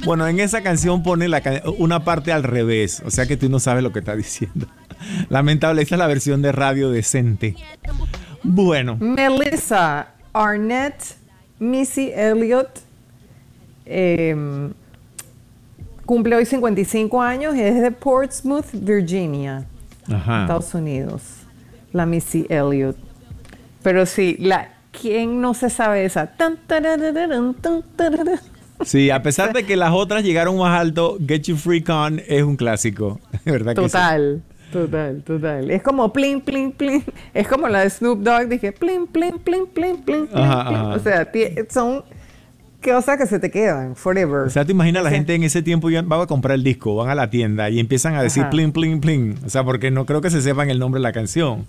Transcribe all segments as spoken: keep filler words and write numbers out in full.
Bueno, en esa canción pone la can- una parte al revés, o sea que tú no sabes lo que está diciendo. Lamentable, esta es la versión de radio decente. Bueno. Melissa Arnett, Missy Elliott, eh, cumple hoy cincuenta y cinco años, es de Portsmouth, Virginia, Ajá. Estados Unidos. La Missy Elliott. Pero sí, la, ¿quién no se sabe esa? Tan, tarararán, tan, tarararán. Sí, a pesar de que las otras llegaron más alto, Get You Freak On es un clásico, ¿verdad? Total, que sí? total, total. Es como plin, plin, plin. Es como la de Snoop Dogg, dije plin, plin, plin, plin, plin, plin, Ajá, plin. ajá. O sea, son cosas que se te quedan forever. O sea, te imaginas, la Sí. gente en ese tiempo ya va a comprar el disco, van a la tienda y empiezan a decir Ajá. plin, plin, plin. O sea, porque no creo que se sepan el nombre de la canción.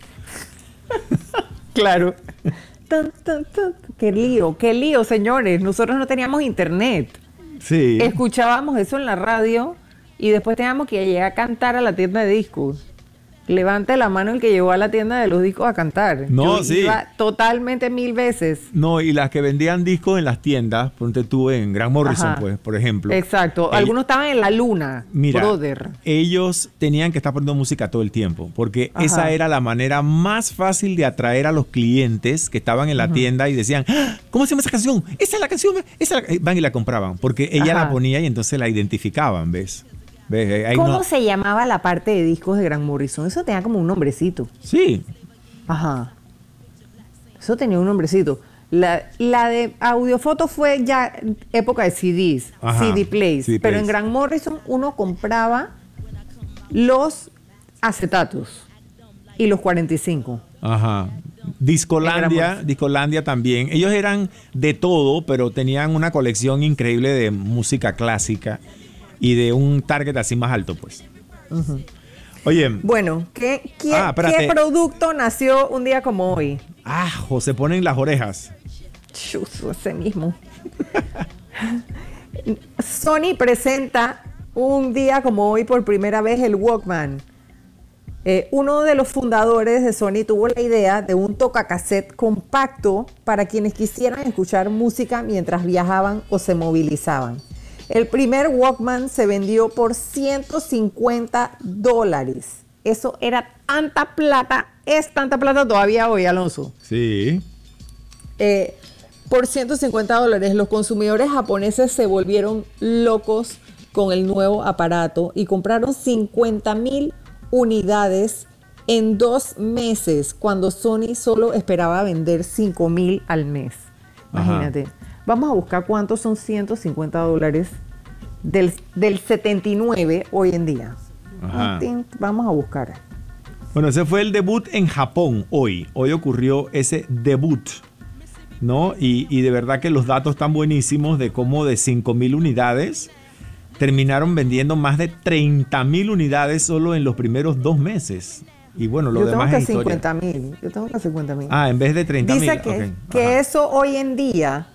Claro. Tan, tan, tan. Qué lío, qué lío, señores. Nosotros no teníamos internet. Sí. Escuchábamos eso en la radio y después teníamos que llegar a cantar a la tienda de discos. Levante la mano el que llegó a la tienda de los discos a cantar. No, Yo sí. iba totalmente mil veces. No, y las que vendían discos en las tiendas, ponte tú en Grant Morrison, Ajá. pues, por ejemplo. Exacto. El- Algunos estaban en la luna, Mira, brother. ellos tenían que estar poniendo música todo el tiempo, porque Ajá. esa era la manera más fácil de atraer a los clientes que estaban en la tienda y decían, "¡Ah! ¿Cómo se llama esa canción? Esa es la canción, esa es la-". Van y la compraban, porque ella Ajá. la ponía y entonces la identificaban, ¿ves? ¿Ves? Ahí ¿Cómo no- se llamaba la parte de discos de Grant Morrison? Eso tenía como un nombrecito. Sí, Ajá. Eso tenía un nombrecito. La, la de audiofoto fue ya época de C Ds, Ajá, C D plays. C D pero plays. en Grant Morrison uno compraba los acetatos y los cuarenta y cinco. ajá. En Discolandia, Gramos. Discolandia también. Ellos eran de todo, pero tenían una colección increíble de música clásica y de un target así más alto, pues. Oye, Bueno, ¿qué, qué, Ah, espérate. ¿qué producto nació un día como hoy? ajo, se ponen las orejas. Chuzo, ese mismo. Sony presenta un día como hoy por primera vez el Walkman. Eh, uno de los fundadores de Sony tuvo la idea de un tocacassette compacto para quienes quisieran escuchar música mientras viajaban o se movilizaban. El primer Walkman se vendió por ciento cincuenta dólares. Eso era tanta plata, es tanta plata todavía hoy, Alonso. Sí. Eh, por ciento cincuenta dólares, los consumidores japoneses se volvieron locos con el nuevo aparato y compraron cincuenta mil unidades en dos meses, cuando Sony solo esperaba vender cinco mil al mes. Imagínate. Ajá. Vamos a buscar cuántos son ciento cincuenta dólares del, del setenta y nueve hoy en día. Ajá. Vamos a buscar. Bueno, ese fue el debut en Japón hoy. Hoy ocurrió ese debut, ¿no? Y, y de verdad que los datos están buenísimos de cómo de cinco mil unidades terminaron vendiendo más de treinta mil unidades solo en los primeros dos meses. Y bueno, lo Yo demás tengo es que historia. cincuenta mil. Yo tengo que cincuenta mil. Ah, en vez de treinta mil. Dice que, okay. que eso hoy en día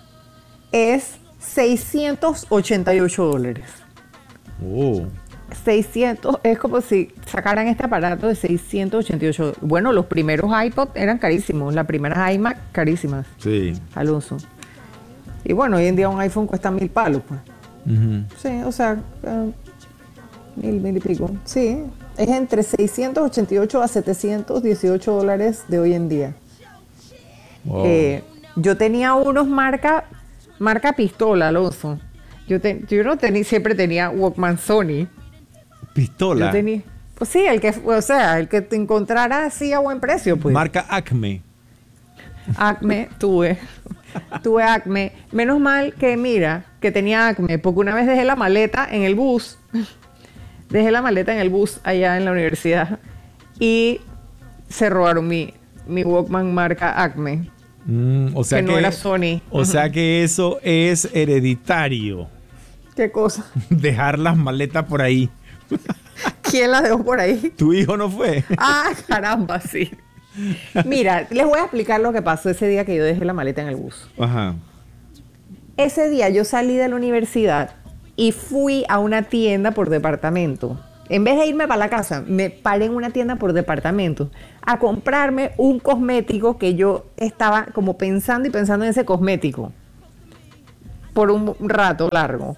es seiscientos ochenta y ocho dólares. Oh. seiscientos, es como si sacaran este aparato de seiscientos ochenta y ocho. Bueno, los primeros iPod eran carísimos, las primeras iMac carísimas. Sí. Alonso. Y bueno, hoy en día un iPhone cuesta mil palos, pues. Uh-huh. Sí, o sea, uh, mil, mil y pico. Sí, es entre seiscientos ochenta y ocho a setecientos dieciocho dólares de hoy en día. Wow. Eh, yo tenía unos marca, marca pistola, Alonso. Yo, te, yo no tenía, siempre tenía Walkman Sony. Pistola. Yo tenía, pues sí, el que, o sea, el que te encontrara así a buen precio, pues. Marca Acme. Acme, tuve. Tuve Acme. Menos mal que, mira, que tenía Acme, porque una vez dejé la maleta en el bus. Dejé la maleta en el bus allá en la universidad. Y se robaron mi, mi Walkman marca Acme. Mm, o sea que que no era Sony. O sea que eso es hereditario. ¿Qué cosa? Dejar las maletas por ahí. ¿Quién las dejó por ahí? ¿Tu hijo no fue? Ah, caramba, sí. Mira, les voy a explicar lo que pasó ese día que yo dejé la maleta en el bus. Ajá. Ese día yo salí de la universidad y fui a una tienda por departamento. En vez de irme para la casa, me paré en una tienda por departamento a comprarme un cosmético que yo estaba como pensando y pensando en ese cosmético por un rato largo.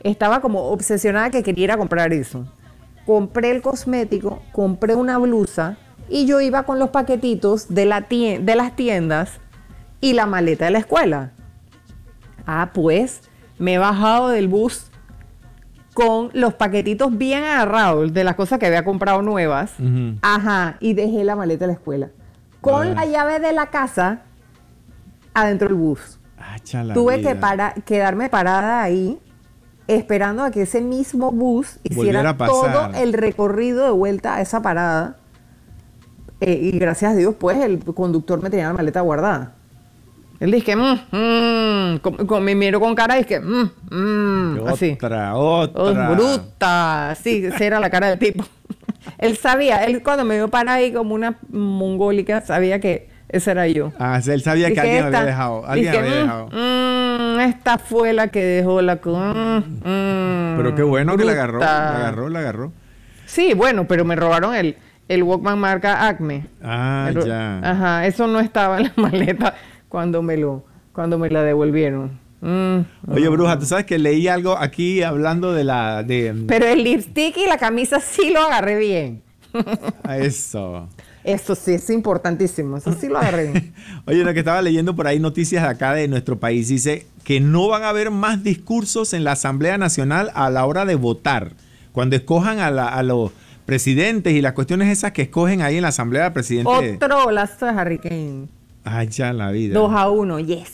estaba como obsesionada que quería ir a comprar eso. Compré el cosmético, compré una blusa y yo iba con los paquetitos de, la tien- de las tiendas y la maleta de la escuela. Ah, pues me he bajado del bus con los paquetitos bien agarrados de las cosas que había comprado nuevas. Uh-huh. Ajá, y dejé la maleta de la escuela. Con uh. la llave de la casa adentro del bus. Ah, Tuve vida. que para, quedarme parada ahí esperando a que ese mismo bus hiciera todo el recorrido de vuelta a esa parada. Eh, y gracias a Dios, pues, el conductor me tenía la maleta guardada. Él dice que, mmm, mmm, con, con, me miró con cara y que, mmm, mmm, así. Otra, otra. Oh, bruta. Sí, esa era la cara del tipo. Él sabía, él cuando me vio parar ahí como una mongólica, sabía que ese era yo. Ah, él sabía que, que alguien esta, había dejado. Alguien que, había mm, dejado. Mm, esta fue la que dejó la... Mm, mm, pero qué bueno bruta. que la agarró, la agarró, la agarró. Sí, bueno, pero me robaron el, el Walkman marca Acme. Ah, el, ya. Ajá, eso no estaba en la maleta cuando me lo, cuando me la devolvieron. Mm, Oye, bruja, tú sabes que leí algo aquí hablando de la... De, pero el lipstick y la camisa sí lo agarré bien. Eso. Eso sí, es importantísimo. Eso sí lo agarré bien. Oye, lo que estaba leyendo por ahí, noticias de acá de nuestro país, dice que no van a haber más discursos en la Asamblea Nacional a la hora de votar. Cuando escojan a, la, a los presidentes y las cuestiones esas que escogen ahí en la Asamblea de Presidentes. Otro lazo de Harry Kane. Ay, ya la vida. Dos a uno, yes.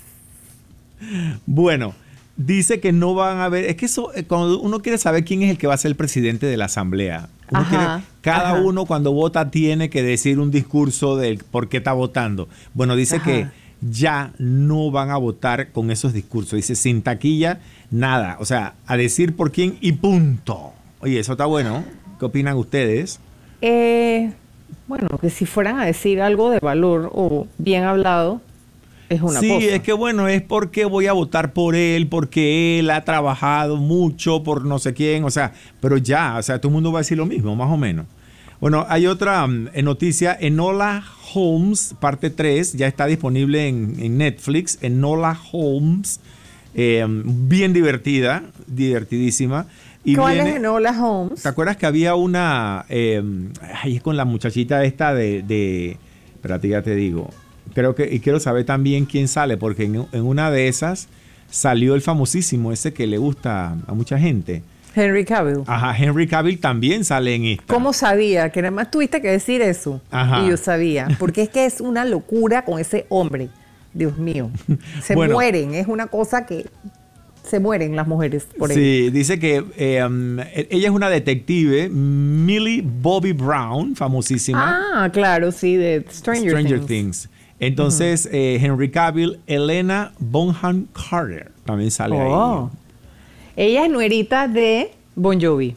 Bueno, dice que no van a haber... Es que eso, cuando uno quiere saber quién es el que va a ser el presidente de la Asamblea. Uno ajá, quiere, cada ajá. uno cuando vota tiene que decir un discurso del por qué está votando. Bueno, dice ajá. que ya no van a votar con esos discursos. Dice, sin taquilla, nada. O sea, a decir por quién y punto. Oye, eso está bueno. ¿Qué opinan ustedes? Eh... Bueno, que si fueran a decir algo de valor o bien hablado, es una sí, cosa. Sí, es que bueno, es porque voy a votar por él, porque él ha trabajado mucho por no sé quién, o sea, pero ya, o sea, todo el mundo va a decir lo mismo, más o menos. Bueno, hay otra um, noticia, Enola Holmes, parte tres, ya está disponible en, en Netflix, Enola Holmes, eh, bien divertida, divertidísima. Y ¿cuál viene, es Enola Holmes? ¿Te acuerdas que había una... Eh, ahí es con la muchachita esta de... de espérate, ya te digo. Creo que... Y quiero saber también quién sale, porque en, en una de esas salió el famosísimo, ese que le gusta a mucha gente. Henry Cavill. Ajá, Henry Cavill también sale en esta. ¿Cómo sabía? Que nada más tuviste que decir eso. Ajá. Y yo sabía. Porque es que es una locura con ese hombre. Dios mío. Se bueno, mueren. Es una cosa que... Se mueren las mujeres por él. Sí, dice que eh, um, ella es una detective, Millie Bobby Brown, famosísima. Ah, claro, sí, de Stranger, Stranger Things. Things. Entonces, uh-huh. eh, Henry Cavill, Elena Bonham Carter también sale oh. ahí. Ella es nuerita de Bon Jovi.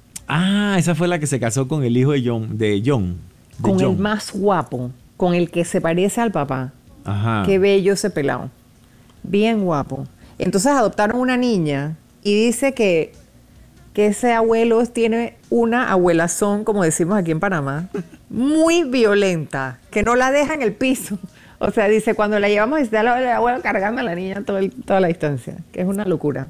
Ah, esa fue la que se casó con el hijo de John. De John de con John. el más guapo, con el que se parece al papá. Ajá. Qué bello ese pelado. Bien guapo. Entonces adoptaron una niña y dice que, que ese abuelo tiene una abuelazón, como decimos aquí en Panamá, muy violenta, que no la deja en el piso. O sea, dice, cuando la llevamos, está el abuelo cargando a la niña todo el, toda la distancia, que es una locura.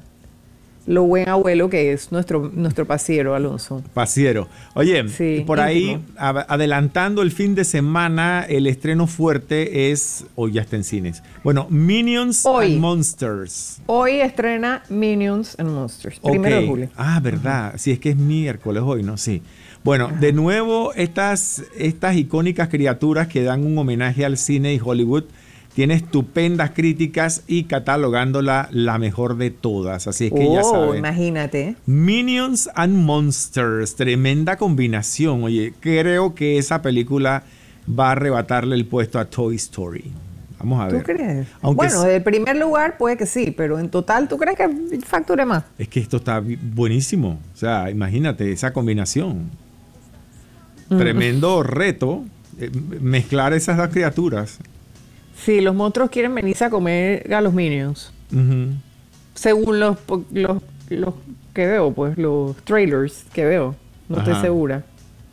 Lo buen abuelo que es nuestro, nuestro pasiero, Alonso. Pasiero. Oye, sí, por íntimo. ahí, a, adelantando el fin de semana, el estreno fuerte es, hoy ya está en cines, bueno, Minions hoy, and Monsters. Hoy estrena Minions and Monsters, primero okay. de julio. Ah, verdad, uh-huh. Sí, es que es miércoles hoy, ¿no? Sí. Bueno, uh-huh. de nuevo, estas, estas icónicas criaturas que dan un homenaje al cine y Hollywood, tiene estupendas críticas y catalogándola la mejor de todas. Así es que oh, ya saben. Imagínate. Minions and Monsters. Tremenda combinación. Oye, creo que esa película va a arrebatarle el puesto a Toy Story. Vamos a ver. ¿Tú crees? Aunque bueno, de primer lugar puede que sí, pero en total, ¿tú crees que facture más? Es que esto está buenísimo. O sea, imagínate esa combinación. Mm. Tremendo reto eh, mezclar esas dos criaturas. Sí, los monstruos quieren venirse a comer a los Minions. Uh-huh. Según los, los, los que veo, pues, los trailers que veo. No Ajá. estoy segura.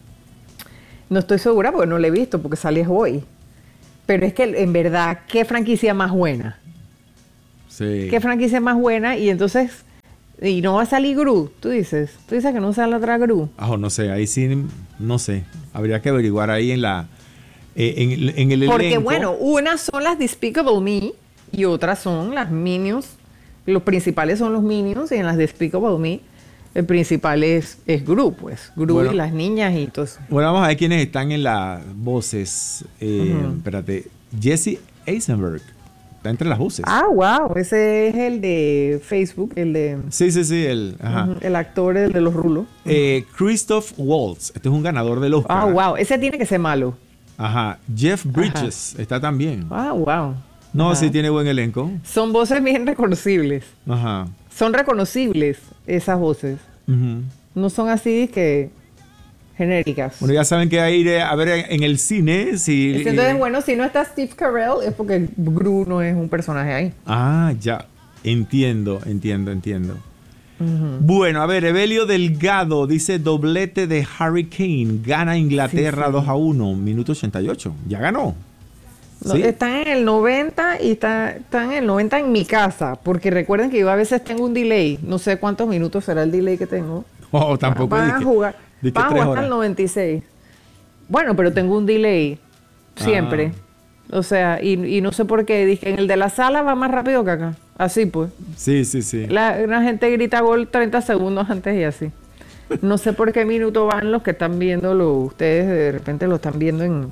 No estoy segura porque no lo he visto, porque sale hoy. Pero es que, en verdad, ¿qué franquicia más buena? Sí. ¿Qué franquicia más buena? Y entonces, Y no va a salir Gru, tú dices. Tú dices que no sale otra Gru. Ah, no sé, ahí sí, no sé. Habría que averiguar ahí en la eh, en, en el elenco. Porque bueno, unas son las Despicable Me y otras son las Minions. Los principales son los Minions y en las Despicable Me el principal es, es Gru, pues. Gru bueno, y las niñas y todo eso. Bueno, vamos a ver quiénes están en las voces. Eh, uh-huh. Espérate, Jesse Eisenberg. Está entre las voces. Ah, wow. Ese es el de Facebook, el de... Sí, sí, sí. El, ajá. Uh-huh. el actor el de los rulos. Eh, Christoph Waltz. Este es un ganador del Oscar. Ah, wow. Ese tiene que ser malo. Ajá. Jeff Bridges Ajá. está también. Ah, wow. No, Ajá. sí tiene buen elenco. Son voces bien reconocibles. Ajá. Son reconocibles esas voces. Uh-huh. No son así que... genéricas. Bueno, ya saben que hay ir a ver en el cine. Si, Entonces, eh, bueno, si no está Steve Carell es porque Gru no es un personaje ahí. Ah, ya. Entiendo, entiendo, entiendo. Uh-huh. Bueno, a ver, Evelio Delgado dice doblete de Harry Kane. Gana Inglaterra sí, sí. dos a uno, minuto ochenta y ocho. Ya ganó. No, ¿sí? Están en el noventa y está, están en el noventa en mi casa. Porque recuerden que yo a veces tengo un delay. No sé cuántos minutos será el delay que tengo. Oh, tampoco. Van a jugar. Van a jugar hasta el noventa y seis. Bueno, pero tengo un delay. Siempre. Ah. O sea, y, y no sé por qué. Dije, en el de la sala va más rápido que acá. Así pues. Sí, sí, sí. La, la gente grita gol treinta segundos antes y así. No sé por qué minuto van los que están viéndolo. Ustedes de repente lo están viendo en,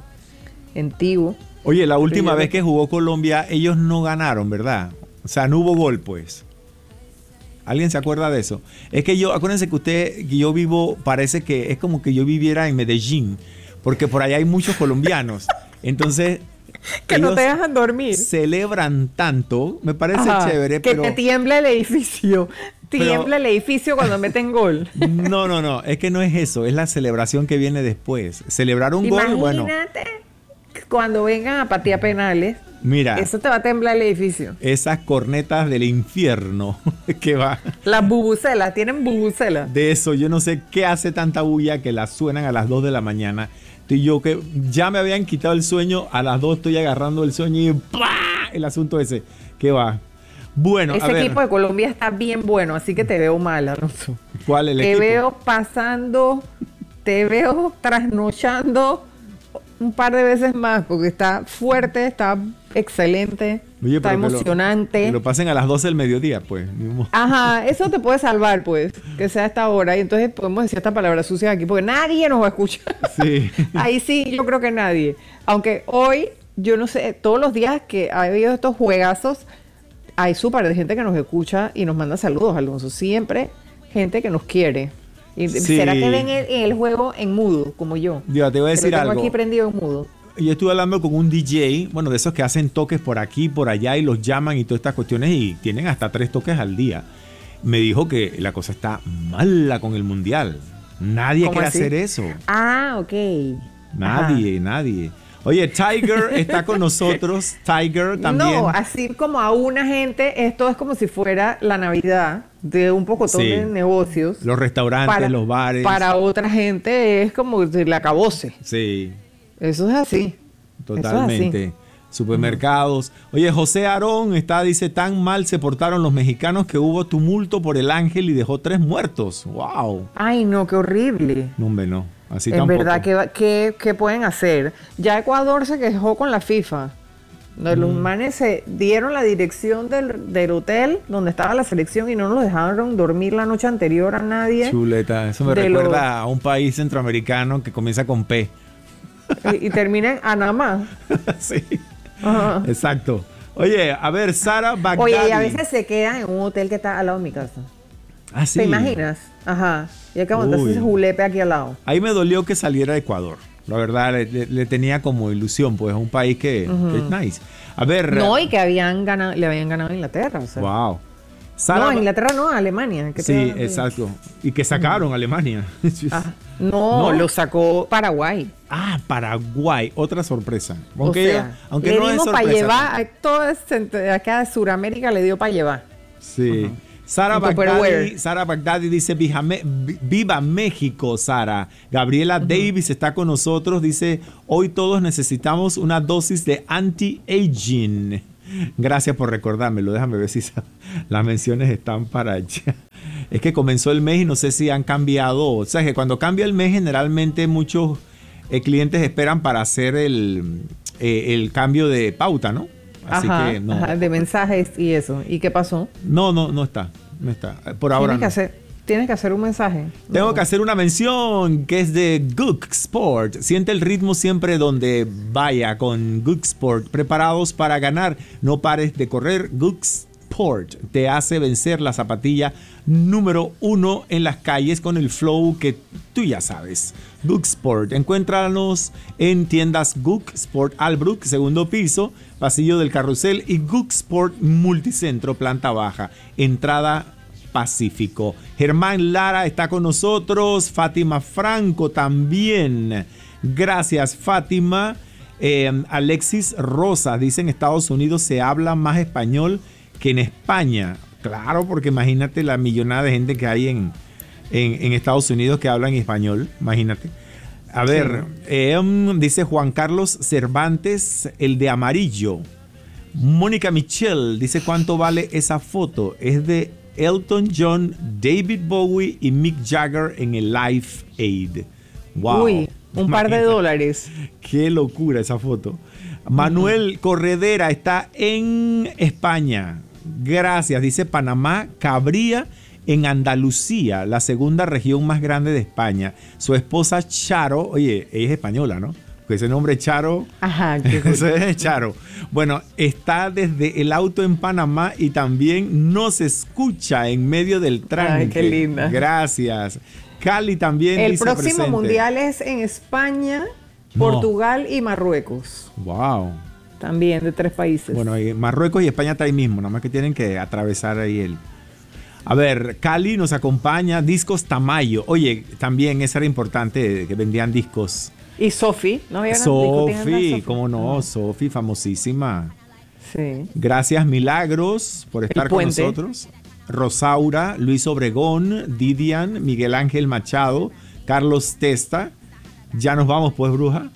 en Tigo. Oye, la última vez que jugó Colombia, ellos no ganaron, ¿verdad? O sea, no hubo gol, pues. ¿Alguien se acuerda de eso? Es que yo, acuérdense que usted, que yo vivo, parece que es como que yo viviera en Medellín, porque por allá hay muchos colombianos. Entonces, que no te dejan dormir. Celebran tanto, me parece Ajá, chévere, que pero... Que te tiembla el edificio. Tiembla pero, el edificio cuando meten gol. No, no, no, es que no es eso, es la celebración que viene después. Celebrar un Imagínate gol, bueno... Imagínate cuando vengan a patear penales. Mira, eso te va a temblar el edificio. Esas cornetas del infierno que va. Las bubucelas, tienen bubucelas. De eso, yo no sé qué hace tanta bulla que las suenan a las dos de la mañana. Y yo que ya me habían quitado el sueño, a las dos estoy agarrando el sueño y ¡pah! El asunto ese. ¿Qué va? Bueno, ese a ver. equipo de Colombia está bien bueno, así que te veo mal, Alonso. ¿Cuál es el te equipo? Te veo pasando, te veo trasnochando un par de veces más, porque está fuerte, está excelente, Oye, está emocionante. Que lo, que lo pasen a las doce del mediodía, pues. Ajá, eso te puede salvar, pues, que sea a esta hora. Y entonces podemos decir esta palabra sucia aquí, porque nadie nos va a escuchar. Sí. Ahí sí, yo creo que nadie. Aunque hoy, yo no sé, todos los días que ha habido estos juegazos, hay súper de gente que nos escucha y nos manda saludos, Alonso. Siempre gente que nos quiere. Y sí. ¿Será que ven el, el juego en mudo, como yo? Yo te voy a decir tengo algo. Aquí prendido en mudo. Yo estuve hablando con un D J, bueno, de esos que hacen toques por aquí, por allá y los llaman y todas estas cuestiones y tienen hasta tres toques al día. Me dijo que la cosa está mala con el mundial. Nadie quiere así? hacer eso. Ah, ok. Nadie, Ajá. nadie. Oye, Tiger está con nosotros. Tiger también. No, así como a una gente, esto es como si fuera la Navidad de un poco sí. de negocios. Los restaurantes, para, los bares. Para otra gente es como el acabose. Sí. Eso es así. Totalmente. Es así. Supermercados. Oye, José Aarón está, dice, tan mal se portaron los mexicanos que hubo tumulto por el Ángel y dejó tres muertos. ¡Wow! Ay, no, qué horrible. No, hombre, no. Así en tampoco. verdad, ¿qué, qué, ¿qué pueden hacer? Ya Ecuador se quejó con la FIFA. Los mm. manes se dieron la dirección del, del hotel donde estaba la selección y no nos dejaron dormir la noche anterior a nadie. Chuleta, eso me recuerda los... a un país centroamericano que comienza con P. Y, y termina en Anamá. Sí, Ajá. Exacto. Oye, a ver, Sara Baghdadi. Oye, y a veces se quedan en un hotel que está al lado de mi casa. ¿Ah, sí? ¿Te imaginas? Ajá. Y hay que aguantarse ese julepe aquí al lado. Ahí me dolió que saliera de Ecuador. La verdad, le, le, le tenía como ilusión, pues es un país que, uh-huh. que es nice. A ver. No, y que habían ganado, le habían ganado a Inglaterra. O sea. Wow. Sara, no, a Inglaterra no, a Alemania. Que sí, exacto. Y que sacaron uh-huh. Alemania. Ah, no, no, lo sacó Paraguay. Ah, Paraguay. Otra sorpresa. Aunque, o sea, ella, aunque le no dimos es para sorpresa. llevar, toda acá de Sudamérica le dio para llevar. Sí. Uh-huh. Sara Baghdadi, Sara Baghdadi dice, viva, viva México, Sara. Gabriela uh-huh. Davis está con nosotros, dice, hoy todos necesitamos una dosis de anti-aging. Gracias por recordármelo, déjame ver si las menciones están para allá. Es que comenzó el mes y no sé si han cambiado. O sea, que cuando cambia el mes, generalmente muchos eh, clientes esperan para hacer el, eh, el cambio de pauta, ¿no? Así ajá, que no. Ajá, de mensajes y eso. ¿Y qué pasó? No, no, no está. No está. Por ahora Tienes que no. hacer, tienes que hacer un mensaje. Tengo no. que hacer una mención que es de Gook Sport. Siente el ritmo siempre donde vaya con Gook Sport. Preparados para ganar. No pares de correr. Gook Sport te hace vencer la zapatilla número uno en las calles con el flow que tú ya sabes. Gook Sport. Encuéntranos en tiendas Gook Sport Albrook, segundo piso, pasillo del Carrusel, y Gook Sport Multicentro, planta baja. Entrada Pacífico. Germán Lara está con nosotros. Fátima Franco también. Gracias, Fátima. Eh, Alexis Rosa dice: en Estados Unidos se habla más español que en España. Claro, porque imagínate la millonada de gente que hay en, en, en Estados Unidos que hablan español. Imagínate. A ver, sí. eh, dice Juan Carlos Cervantes, el de amarillo. Mónica Michelle dice: ¿cuánto vale esa foto? Es de Elton John, David Bowie y Mick Jagger en el Live Aid. Wow. Uy, un par de dólares. Qué locura esa foto. Manuel uh-huh. Corredera está en España. Gracias. Dice: Panamá cabría en Andalucía, la segunda región más grande de España. Su esposa Charo, oye, ella es española, ¿no? Porque ese nombre Charo. Ajá, ese es Charo. Bueno, está desde el auto en Panamá y también nos escucha en medio del tranque. Ay, qué linda. Gracias. Cali también. El dice próximo presente. mundial es en España, no. Portugal y Marruecos. Wow. También de tres países. Bueno, Marruecos y España está ahí mismo, nada más que tienen que atravesar ahí el... A ver, Cali nos acompaña, Discos Tamayo. Oye, también eso era importante, que vendían discos. Y Sofi, ¿no? Sofi, cómo no, no. Sofi, famosísima. Sí. Gracias, Milagros, por estar con nosotros. Rosaura, Luis Obregón, Didian, Miguel Ángel Machado, Carlos Testa. Ya nos vamos, pues, bruja.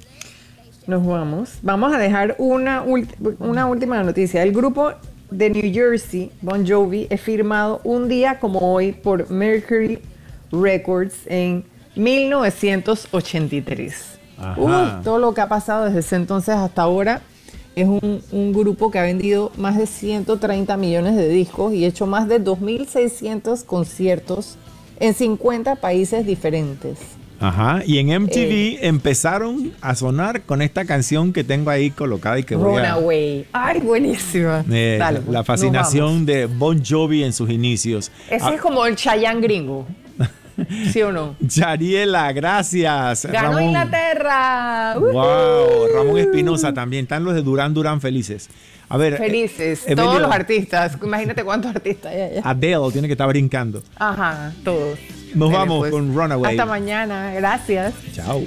Nos vamos. Vamos a dejar una, ulti- una última noticia. El grupo de New Jersey, Bon Jovi, es firmado un día como hoy por Mercury Records en mil novecientos ochenta y tres. Uh, todo lo que ha pasado desde ese entonces hasta ahora. Es un, un grupo que ha vendido más de ciento treinta millones de discos y hecho más de dos mil seiscientos conciertos en cincuenta países diferentes. Ajá, y en M T V eh, empezaron a sonar con esta canción que tengo ahí colocada y que voy a... Runaway. ¡Ay, buenísima! Eh, Dale, pues, la fascinación de Bon Jovi en sus inicios. Ese ah, es como el Chayanne gringo. ¿Sí o no? Yariela, gracias. ¡Ganó Ramón. Inglaterra! ¡Wow! Uh-huh. Ramón Espinosa también. Están los de Durán Durán felices. A ver. Felices. Eh, todos Emilio, los artistas. Imagínate cuántos artistas hay allá. Adele tiene que estar brincando. Ajá, todos. Nos Dale, vamos pues. con Runaway. Hasta mañana. Gracias. Chao.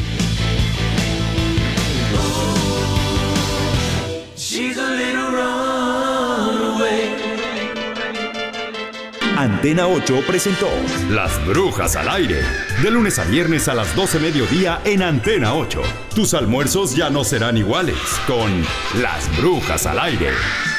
She's a little runaway. Antena ocho presentó Las Brujas al Aire. De lunes a viernes a las doce mediodía en Antena ocho. Tus almuerzos ya no serán iguales con Las Brujas al Aire.